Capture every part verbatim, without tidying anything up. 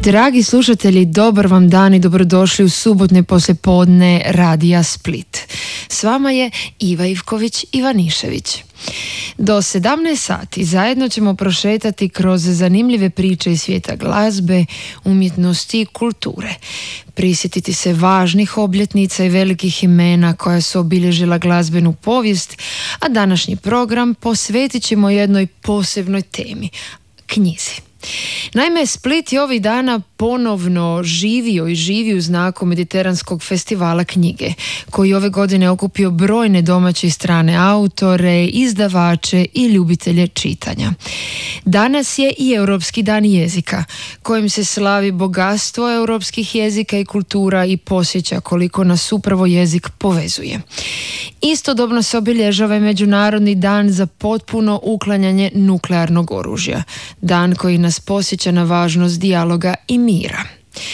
Dragi slušatelji, dobar vam dan i dobrodošli u subotne poslijepodne Radija Split. S vama je Iva Ivković Ivanišević. Do sedamnaest sati zajedno ćemo prošetati kroz zanimljive priče iz svijeta glazbe, umjetnosti i kulture. Prisjetiti se važnih obljetnica i velikih imena koja su obilježila glazbenu povijest, a današnji program posvetit ćemo jednoj posebnoj temi – knjizi. Naime, Split je ovih dana ponovno živio i živi u znaku Mediteranskog festivala knjige, koji ove godine okupio brojne domaće i strane autore, izdavače i ljubitelje čitanja. Danas je i Europski dan jezika, kojim se slavi bogatstvo europskih jezika i kultura i posjeća koliko nas upravo jezik povezuje. Istodobno se obilježava i Međunarodni dan za potpuno uklanjanje nuklearnog oružja, dan koji nas posjeća na važnost dijaloga i mira.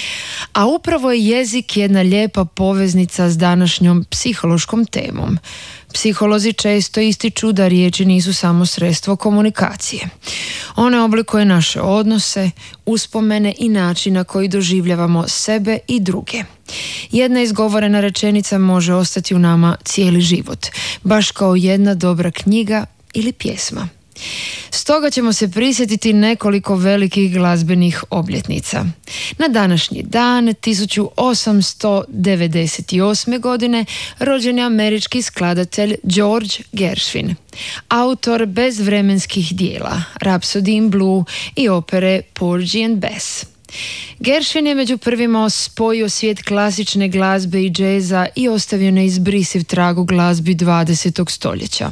A upravo je jezik jedna lijepa poveznica s današnjom psihološkom temom. Psiholozi često ističu da riječi nisu samo sredstvo komunikacije. One oblikuje naše odnose, uspomene i način na koji doživljavamo sebe i druge. Jedna izgovorena rečenica može ostati u nama cijeli život, baš kao jedna dobra knjiga ili pjesma. Stoga ćemo se prisjetiti nekoliko velikih glazbenih obljetnica. Na današnji dan tisuću osamsto devedeset osme. godine rođen je američki skladatelj George Gershwin, autor bezvremenskih dijela Rhapsody in Blue i opere Porgy and Bess. Gershwin je među prvima spojio svijet klasične glazbe i džeza i ostavio neizbrisiv trag u glazbi dvadesetog stoljeća.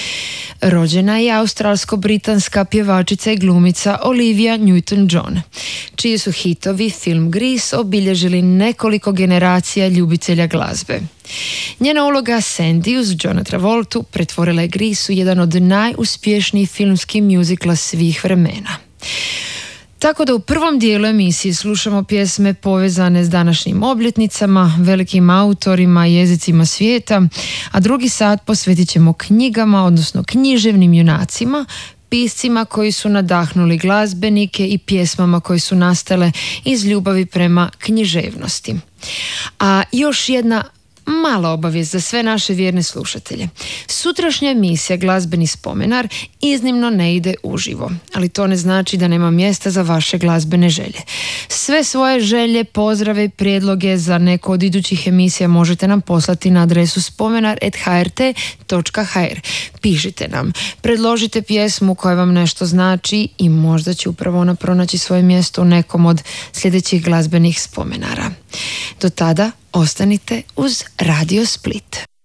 Rođena je australsko-britanska pjevačica i glumica Olivia Newton-John, čiji su hitovi Film Grease obilježili nekoliko generacija ljubitelja glazbe. Njena uloga Sandy uz Johna Travoltu pretvorila je Grease u jedan od najuspješnijih filmskih mjuzikla svih vremena. Tako da u prvom dijelu emisije slušamo pjesme povezane s današnjim obljetnicama, velikim autorima i jezicima svijeta, a drugi sat posvetit ćemo knjigama, odnosno književnim junacima, piscima koji su nadahnuli glazbenike i pjesmama koje su nastale iz ljubavi prema književnosti. A još jedna mala obavijest za sve naše vjerne slušatelje. Sutrašnja emisija Glazbeni spomenar iznimno ne ide uživo, ali to ne znači da nema mjesta za vaše glazbene želje. Sve svoje želje, pozdrave i prijedloge za neku od idućih emisija možete nam poslati na adresu spomenar at h r t dot h r. Pišite nam, predložite pjesmu koja vam nešto znači i možda će upravo ona pronaći svoje mjesto u nekom od sljedećih glazbenih spomenara. Do tada ostanite uz Radio Split.